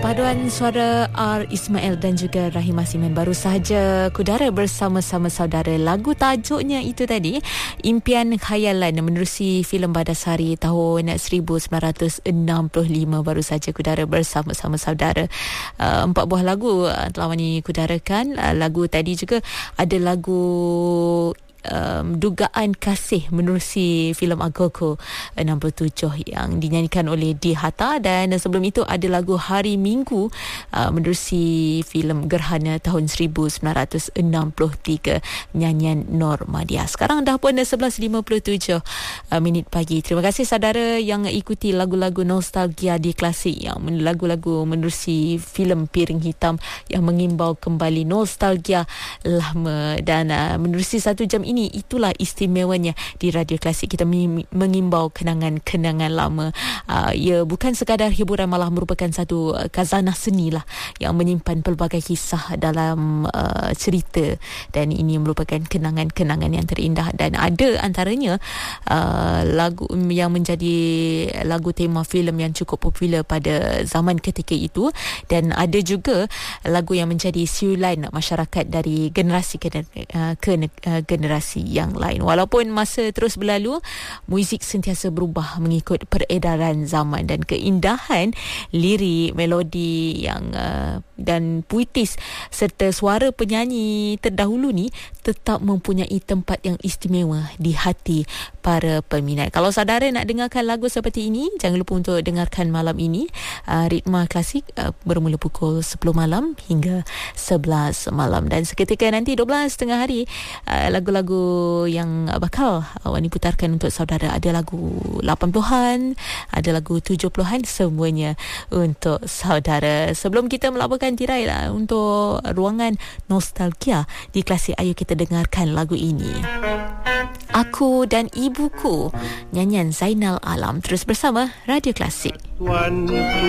Paduan suara R. Ismail dan juga Rahim Asiman. Baru sahaja Kudara bersama-sama saudara. Lagu tajuknya itu tadi, Impian Khayalan, menerusi filem Badasari tahun 1965. Baru sahaja Kudara bersama-sama saudara. 4 buah lagu telah Kudarakan. Lagu tadi juga ada lagu Dugaan Kasih menerusi filem Agoko 67 yang dinyanyikan oleh D. Hatta, dan sebelum itu ada lagu Hari Minggu menerusi filem Gerhana tahun 1963 nyanyian Nur Madia. Sekarang dah pun 11.57 minit pagi. Terima kasih saudara yang ikuti lagu-lagu nostalgia di Klasik, yang lagu-lagu menerusi filem Piring Hitam yang mengimbau kembali nostalgia lama, dan menerusi 1 jam ini, itulah istimewanya di Radio Klasik. Kita mengimbau kenangan-kenangan lama. Ia bukan sekadar hiburan, malah merupakan satu khazanah seni lah yang menyimpan pelbagai kisah dalam cerita, dan ini merupakan kenangan-kenangan yang terindah. Dan ada antaranya lagu yang menjadi lagu tema filem yang cukup popular pada zaman ketika itu, dan ada juga lagu yang menjadi siulan masyarakat dari generasi ke generasi yang lain. Walaupun masa terus berlalu, muzik sentiasa berubah mengikut peredaran zaman, dan keindahan lirik, melodi yang dan puitis serta suara penyanyi terdahulu ni tetap mempunyai tempat yang istimewa di hati para peminat. Kalau saudara nak dengarkan lagu seperti ini, jangan lupa untuk dengarkan malam ini Ritma Klasik bermula pukul 10 malam hingga 11 malam, dan seketika nanti 12.30 hari lagu-lagu yang bakal Wani putarkan untuk saudara ada lagu 80-an, ada lagu 70-an, semuanya untuk saudara. Sebelum kita melaporkan tirai untuk ruangan nostalgia di Klasik, ayo kita dengarkan lagu ini, Aku dan Ibuku, nyanyian Zainal Alam. Terus bersama Radio Klasik.